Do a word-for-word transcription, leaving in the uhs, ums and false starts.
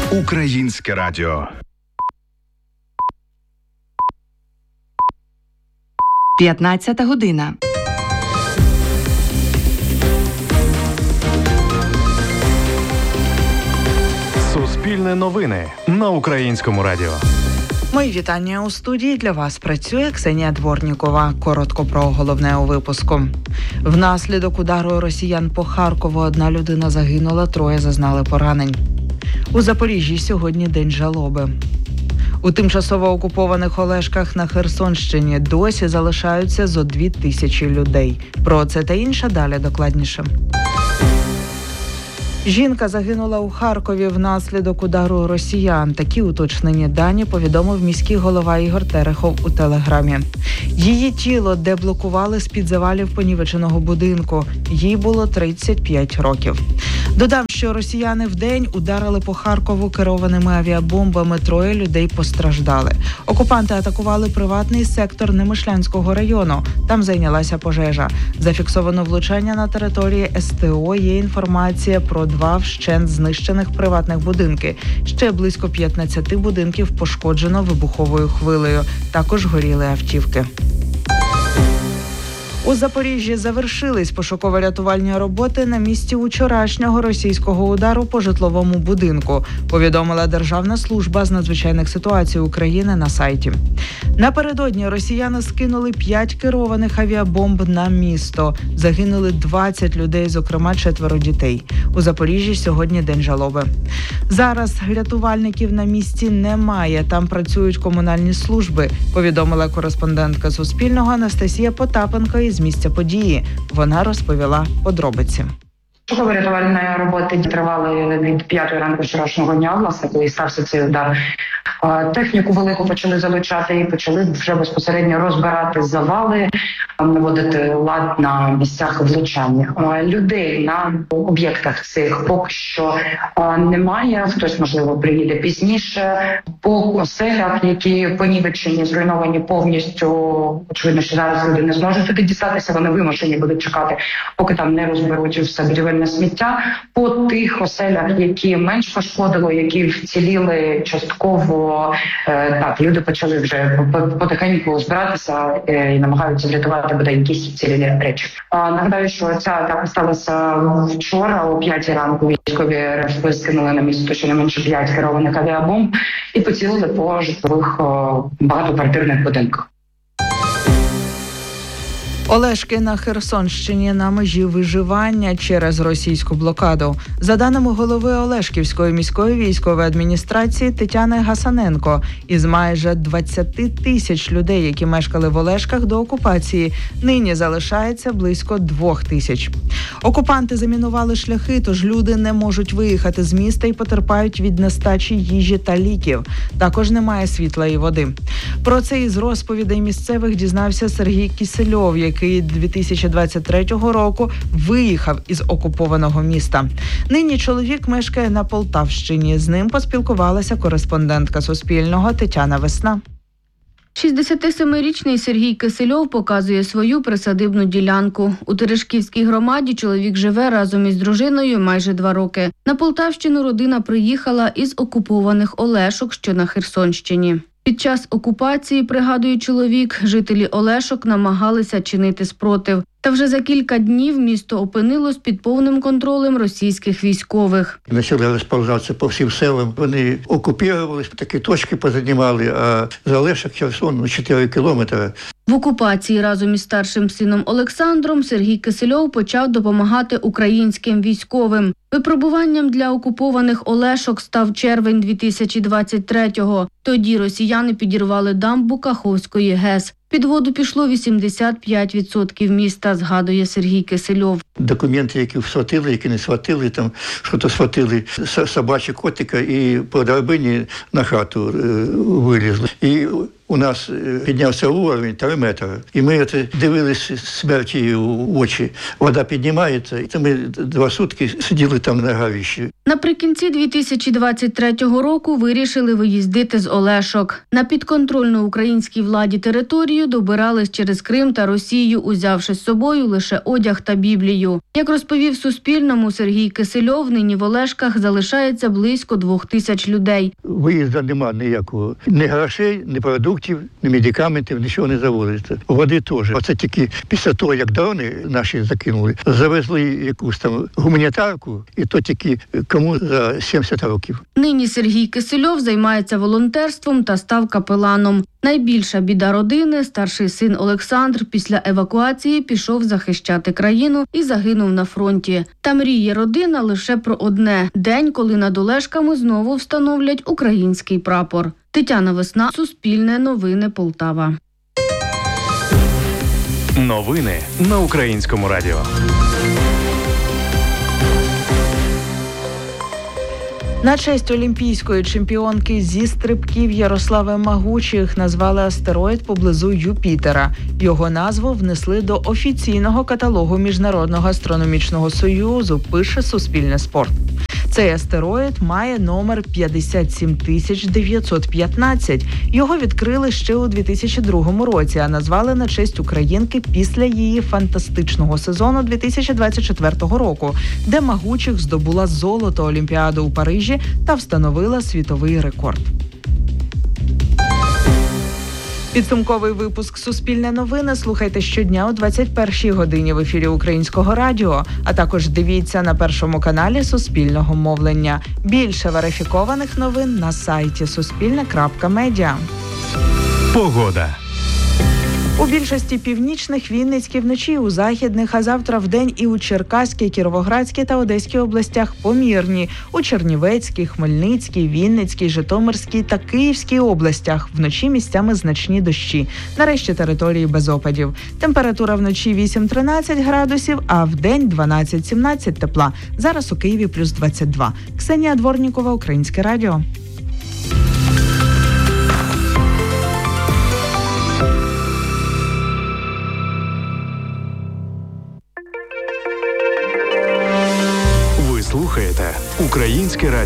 Українське радіо. п'ятнадцята година. Суспільне новини на Українському радіо. Мої вітання у студії. Для вас працює Ксенія Дворнікова. Коротко про головне у випуску. Внаслідок удару росіян по Харкову одна людина загинула, троє зазнали поранень. У Запоріжжі сьогодні день жалоби. У тимчасово окупованих Олешках на Херсонщині досі залишаються зо дві тисячі людей. Про це та інше далі докладніше. Жінка загинула у Харкові внаслідок удару росіян. Такі уточнені дані повідомив міський голова Ігор Терехов у Телеграмі. Її тіло деблокували з-під завалів понівеченого будинку. Їй було тридцять п'ять років. Додам, що росіяни вдень ударили по Харкову керованими авіабомбами. Троє людей постраждали. Окупанти атакували приватний сектор Немишлянського району. Там зайнялася пожежа. Зафіксовано влучання на території ес те о. Є інформація про два вщент знищених приватних будинки. Ще близько п'ятнадцяти будинків пошкоджено вибуховою хвилею. Також горіли автівки. У Запоріжжі завершились пошуково-рятувальні роботи на місці вчорашнього російського удару по житловому будинку, повідомила Державна служба з надзвичайних ситуацій України на сайті. Напередодні росіяни скинули п'ять керованих авіабомб на місто. Загинули двадцять людей, зокрема четверо дітей. У Запоріжжі сьогодні день жалоби. Зараз рятувальників на місці немає, там працюють комунальні служби, повідомила кореспондентка Суспільного Анастасія Потапенко із місця події. Вона розповіла подробиці. Пошуково-рятувальні роботи тривали від п'ятої ранку вчорашнього дня, власне, коли стався цей удар. Техніку велику почали залучати і почали вже безпосередньо розбирати завали, наводити лад на місцях влучання. Людей на об'єктах цих поки що немає, хтось, можливо, приїде пізніше. По оселях, які понівечені, зруйновані повністю, очевидно, що зараз люди не зможуть туди дістатися, вони вимушені будуть чекати, поки там не розберуть все будівельне сміття. По тих оселях, які менш пошкодило, які вціліли частково, так, люди почали вже потихеньку збиратися і намагаються врятувати бодай якісь вцілілі речі. Нагадаю, що ця атака сталася вчора о п'ятій ранку. Військові РФ скинули на місто щонайменше п'ять керованих авіабомб і поцілили по житлових багатоквартирних будинках. Олешки на Херсонщині на межі виживання через російську блокаду. За даними голови Олешківської міської військової адміністрації Тетяни Гасаненко, із майже двадцять тисяч людей, які мешкали в Олешках до окупації, нині залишається близько двох тисяч. Окупанти замінували шляхи, тож люди не можуть виїхати з міста і потерпають від нестачі їжі та ліків. Також немає світла і води. Про це із розповідей місцевих дізнався Сергій Кісельов, який який дві тисячі двадцять третього року виїхав із окупованого міста. Нині чоловік мешкає на Полтавщині. З ним поспілкувалася кореспондентка Суспільного Тетяна Весна. шістдесятисемирічний Сергій Кисельов показує свою присадибну ділянку. У Терешківській громаді чоловік живе разом із дружиною майже два роки. На Полтавщину родина приїхала із окупованих Олешок, що на Херсонщині. Під час окупації, пригадує чоловік, жителі Олешок намагалися чинити спротив. Та вже за кілька днів місто опинилось під повним контролем російських військових. Почали розповзатися по всім селам. Вони окупувалися, такі точки позанімали, а за Олешок Херсон ну, чотири кілометри. В окупації разом із старшим сином Олександром Сергій Кисельов почав допомагати українським військовим. Випробуванням для окупованих Олешок став червень дві тисячі двадцять третього. Тоді росіяни підірвали дамбу Каховської ГЕС. Під воду пішло вісімдесят п'ять відсотків міста, згадує Сергій Кисельов. Документи, які схватили, які не схватили, там що-то схватили, собачі котика і по драбині на хату е, вилізли. І у нас піднявся уровень три метри. І ми це дивилися смерті в очі. Вода піднімається, і ми два сутки сиділи там на горищі. Наприкінці дві тисячі двадцять третього року вирішили виїздити з Олешок. На підконтрольну українській владі територію добирались через Крим та Росію, узявши з собою лише одяг та Біблію. Як розповів Суспільному Сергій Кисельов, нині в Олешках залишається близько двох тисяч людей. Виїзду нема ніякого. Ні грошей, ні продуктів, ні медикаментів, нічого не завозиться. Води теж. Оце тільки після того, як дрони наші закинули, завезли якусь там гуманітарку, і то тільки кому за сімдесят років. Нині Сергій Кисельов займається волонтерством та став капеланом. Найбільша біда родини – старший син Олександр після евакуації пішов захищати країну і загинув на фронті. Та мріє родина лише про одне – день, коли над Олешками знову встановлять український прапор. Тетяна Весна, Суспільне новини, Полтава. Новини на Українському радіо. На честь олімпійської чемпіонки зі стрибків Ярослави Магучих назвали астероїд поблизу Юпітера. Його назву внесли до офіційного каталогу Міжнародного астрономічного союзу, пише Суспільне спорт. Цей астероїд має номер п'ятдесят сім тисяч дев'ятсот п'ятнадцять. Його відкрили ще у дві тисячі другому році, а назвали на честь українки після її фантастичного сезону дві тисячі двадцять четвертого року, де Магучих здобула золото Олімпіади у Парижі та встановила світовий рекорд. Підсумковий випуск «Суспільне новини» слухайте щодня о двадцять першій годині в ефірі Українського радіо, а також дивіться на Першому каналі Суспільного мовлення. Більше верифікованих новин на сайті суспільне крапка медіа. Погода. У більшості північних, Вінницькій вночі, у західних, а завтра вдень і у Черкаській, Кіровоградській та Одеській областях помірні. У Чернівецькій, Хмельницькій, Вінницькій, Житомирській та Київській областях вночі місцями значні дощі. Нарешті території без опадів. Температура вночі вісім-тринадцять градусів, а вдень дванадцять-сімнадцять тепла. Зараз у Києві плюс двадцять два. Ксенія Дворнікова, Українське радіо. Ви слухаєте Українське радіо.